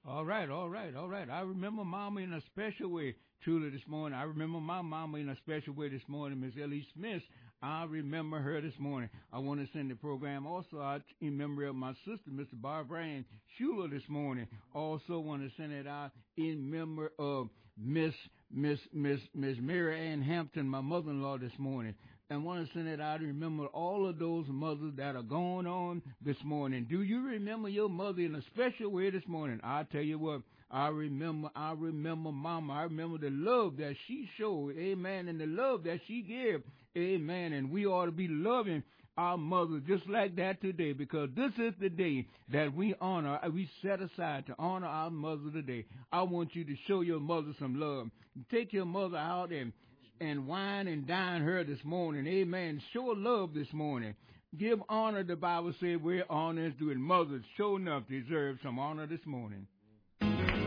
All right, all right, all right. I remember Mama in a special way, truly, this morning. I remember my Mama in a special way this morning, Miss Ellie Smith. I remember her this morning. I want to send the program also out in memory of my sister, Mr. Barbara Ann Schuler, this morning. Also want to send it out in memory of Miss Mary Ann Hampton, my mother-in-law, this morning. And want to send it out and remember all of those mothers that are going on this morning. Do you remember your mother in a special way this morning? I tell you what, I remember Mama. I remember the love that she showed, amen, and the love that she gave, amen. And we ought to be loving our mothers just like that today, because this is the day that we set aside to honor our mother today. I want you to show your mother some love. Take your mother out and wine and dine her this morning. Amen. Show love this morning. Give honor, the Bible said, where honor is due. And mothers, sure enough, deserve some honor this morning.